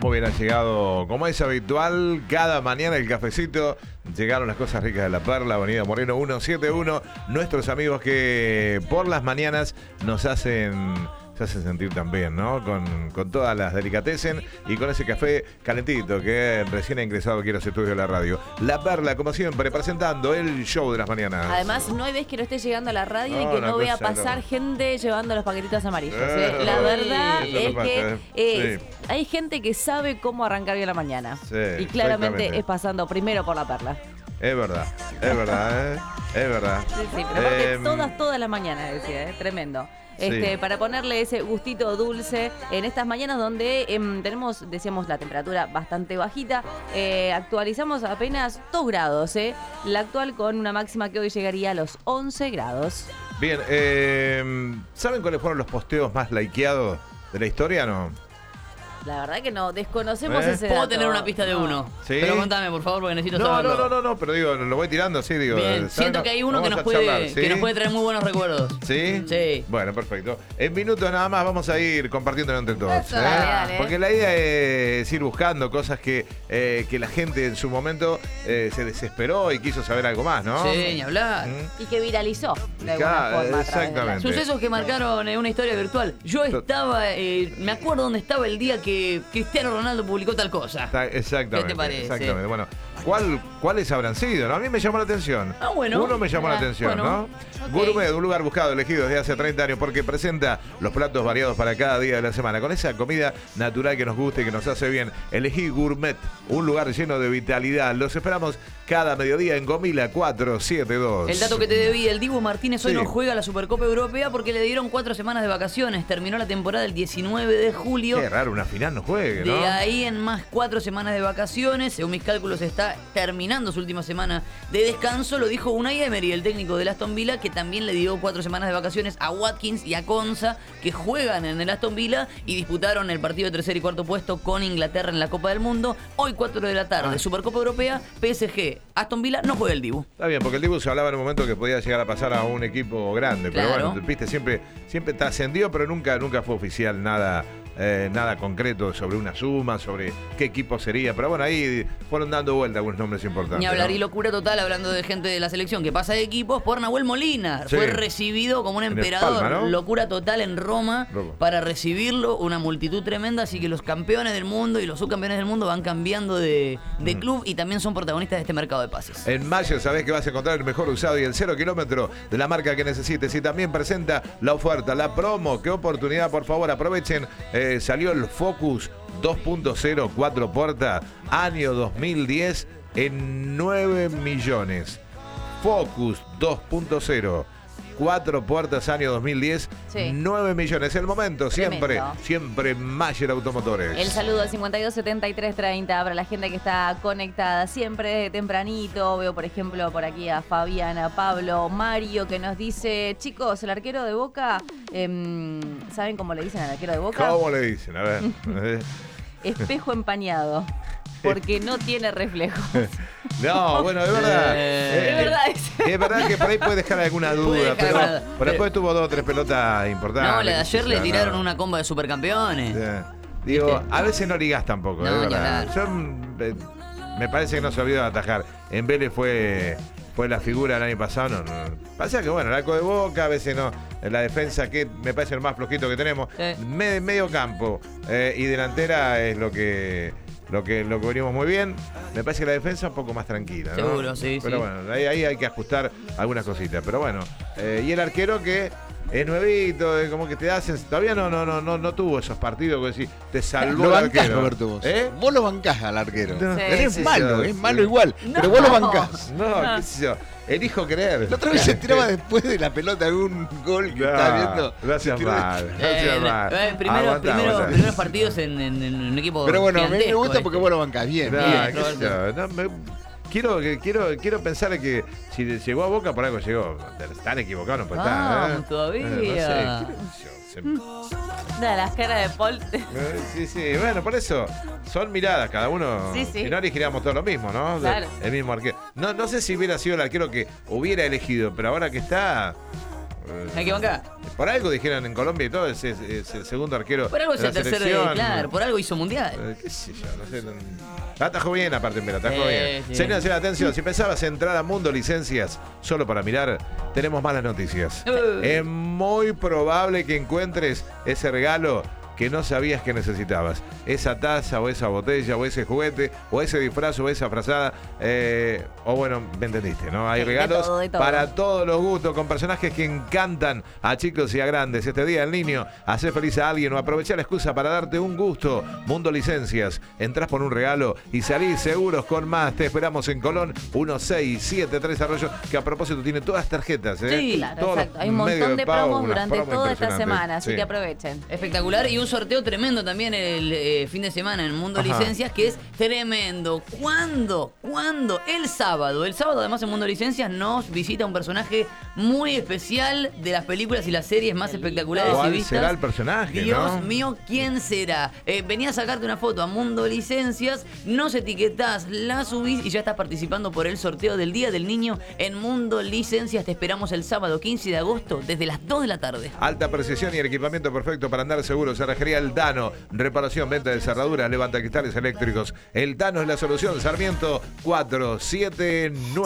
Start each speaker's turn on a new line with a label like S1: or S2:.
S1: Muy bien, ha llegado, como es habitual, cada mañana el cafecito. Llegaron las cosas ricas de La Perla, Avenida Moreno 171. Nuestros amigos que por las mañanas nos hacen... se hace sentir también, ¿no? Con todas las delicatessen y con ese café calentito que recién ha ingresado aquí a los estudios de la radio. La Perla, como siempre, presentando el show de las mañanas.
S2: Además, no hay vez que no esté llegando a la radio y que no vea pasar gente llevando los paquetitos amarillos. La verdad es que hay gente que sabe cómo arrancar bien la mañana.
S1: Sí,
S2: y claramente es pasando primero por La Perla.
S1: Es verdad, es verdad.
S2: Sí, pero aparte todas las mañanas, decía, tremendo. Para ponerle ese gustito dulce en estas mañanas donde tenemos, decíamos, la temperatura bastante bajita. Actualizamos apenas 2 grados, la actual con una máxima que hoy llegaría a los 11 grados.
S1: Bien, ¿saben cuáles fueron los posteos más likeados de la historia, no?
S2: La verdad que no, desconocemos ese dato.
S3: Puedo tener una pista de uno.
S1: ¿Sí?
S3: Pero contame, por favor, porque necesito saberlo.
S1: No, pero digo, lo voy tirando así, digo.
S3: Bien, siento que hay uno que nos puede traer muy buenos recuerdos.
S1: ¿Sí?
S3: Sí.
S1: Bueno, perfecto. En minutos nada más vamos a ir compartiéndolo entre todos.
S2: Dale.
S1: Porque la idea es ir buscando cosas que la gente en su momento se desesperó y quiso saber algo más, ¿no?
S3: Sí, ni hablar.
S2: Y que viralizó de alguna forma.
S1: Exactamente.
S3: Sucesos que marcaron una historia virtual. Yo estaba, me acuerdo dónde estaba el día que Cristiano Ronaldo publicó tal cosa.
S1: Exactamente.
S3: ¿Qué te parece?
S1: Exactamente. Bueno, ¿cuáles habrán sido? ¿No? A mí me llamó la atención.
S3: Bueno.
S1: Uno me llamó la atención, ¿no?
S2: Okay.
S1: Gourmet, un lugar buscado, elegido desde hace 30 años porque presenta los platos variados para cada día de la semana. Con esa comida natural que nos gusta y que nos hace bien. Elegí Gourmet, un lugar lleno de vitalidad. Los esperamos cada mediodía en Gomila 472.
S3: El dato que te debí, el Dibu Martínez hoy no juega la Supercopa Europea porque le dieron 4 semanas de vacaciones. Terminó la temporada el 19 de julio.
S1: Qué raro, una final no juegue, ¿no?
S3: De ahí en más 4 semanas de vacaciones. Según mis cálculos está terminando su última semana de descanso. Lo dijo Unai Emery, el técnico del Aston Villa, que también le dio 4 semanas de vacaciones a Watkins y a Konsa, que juegan en el Aston Villa y disputaron el partido de tercer y cuarto puesto con Inglaterra en la Copa del Mundo. Hoy 4 de la tarde, Supercopa Europea, PSG, Aston Villa, no juega el Dibu.
S1: Está bien, porque el Dibu se hablaba en un momento que podía llegar a pasar a un equipo grande,
S3: Claro.
S1: pero bueno, viste, siempre trascendió, pero nunca fue oficial nada concreto sobre una suma, sobre qué equipo sería, pero bueno, ahí fueron dando vuelta algunos nombres importantes.
S3: Ni hablar,
S1: ¿no?
S3: y locura total, hablando de gente de la selección que pasa de equipos, por Nahuel Molina.
S1: Sí.
S3: Fue recibido como un emperador.
S1: Palma, ¿no?
S3: Locura total en Roma para recibirlo, una multitud tremenda, así que los campeones del mundo y los subcampeones del mundo van cambiando de club y también son protagonistas de este mercado de pases.
S1: En mayo sabés que vas a encontrar el mejor usado y el 0 kilómetro de la marca que necesites. Y también presenta la oferta, la promo. Qué oportunidad, por favor, aprovechen. Salió el Focus 2.0 4 puertas, año 2010, en 9 millones. Focus 2.0 4 puertas, año 2010, 9 millones. El momento, siempre Mayer Automotores.
S2: El saludo al 527330 para la gente que está conectada siempre desde tempranito. Veo, por ejemplo, por aquí a Fabiana, Pablo, Mario, que nos dice: chicos, el arquero de Boca, ¿saben cómo le dicen al arquero de Boca?
S1: ¿Cómo le dicen? A ver.
S2: Espejo empañado, porque no tiene reflejos.
S1: No, bueno, es verdad.
S2: Es
S1: verdad que por ahí puede dejar alguna duda, pero después tuvo 2 o 3 pelotas importantes.
S3: No, la de ayer le tiraron una comba de supercampeones.
S1: Digo, a veces no ligás tampoco,
S3: no,
S1: es verdad. Yo, me parece que no se olvidó de atajar. En Vélez fue la figura el año pasado. Pasa que bueno, el arco de Boca, a veces no. La defensa, que me parece el más flojito que tenemos. Medio campo y delantera es lo que venimos muy bien. Me parece que la defensa un poco más tranquila, ¿no?
S3: Seguro, sí.
S1: Pero bueno, ahí hay que ajustar algunas cositas. Pero bueno, y el arquero que es nuevito, como que te hacen. Todavía no tuvo esos partidos que decís, te salvó
S4: lo
S1: el
S4: bancás,
S1: arquero.
S4: Roberto, vos. Vos lo bancás al arquero.
S1: Sí,
S4: es malo igual, pero vos lo bancás.
S1: No, qué sé yo. Elijo creer.
S4: La otra vez se tiraba después de la pelota algún gol que estaba viendo.
S1: Gracias, mal.
S3: Primeros partidos en un equipo.
S4: Pero bueno, me gusta porque
S3: este.
S4: vos lo bancás bien.
S1: Quiero pensar que si llegó a Boca por algo llegó. Están equivocados, no puede estar.
S3: Todavía.
S1: No sé,
S2: las caras de Paul.
S1: Sí, bueno, por eso son miradas, cada uno. Si no elegiríamos todo lo mismo, ¿no?
S2: Claro.
S1: El mismo arquero. No sé si hubiera sido el arquero que hubiera elegido, pero ahora que está.
S3: Hay que bancar.
S1: Por algo dijeron en Colombia y todo, es el segundo arquero.
S3: Por algo es
S1: de
S3: el
S1: la
S3: tercero,
S1: selección.
S3: claro, por algo hizo mundial.
S1: ¿Qué sé yo? No sé. Atajó bien, aparte, mira, atajó bien.
S3: Sí.
S1: Señoras y señores, atención, si pensabas entrar a Mundo Licencias solo para mirar, tenemos malas noticias. Es muy probable que encuentres ese regalo que no sabías que necesitabas. Esa taza o esa botella o ese juguete o ese disfraz o esa frazada. O bueno, me entendiste, ¿no? Hay
S2: Sí, de
S1: regalos
S2: todo, de todo.
S1: para todos los gustos, con personajes que encantan a chicos y a grandes. Este día del niño, hacer feliz a alguien o aprovechar la excusa para darte un gusto. Mundo Licencias. Entrás por un regalo y salís seguros con más. Te esperamos en Colón 1673 Arroyo, que a propósito tiene todas las tarjetas.
S3: Sí,
S2: Claro,
S1: Todos
S2: exacto.
S1: los
S2: Hay un montón
S1: medios
S2: de
S1: pago,
S2: promos
S1: unas
S2: durante
S1: promos
S2: toda esta
S1: impresionantes.
S2: semana, así
S1: Sí.
S2: que aprovechen.
S3: Espectacular, y un sorteo tremendo también el fin de semana en Mundo
S1: Ajá.
S3: Licencias, que es tremendo. ¿Cuándo? El sábado. El sábado, además, en Mundo Licencias nos visita un personaje muy especial de las películas y las series más espectaculares y
S1: ¿Cuál
S3: vistas.
S1: será el personaje,
S3: Dios
S1: no?
S3: mío, ¿quién será? Venía a sacarte una foto a Mundo Licencias, nos etiquetás, la subís y ya estás participando por el sorteo del Día del Niño en Mundo Licencias. Te esperamos el sábado 15 de agosto desde las 2 de la tarde.
S1: Alta precisión y el equipamiento perfecto para andar seguro. Cerrajería El Tano. Reparación, venta de cerraduras, levanta cristales eléctricos. El Tano es la solución. Sarmiento 479.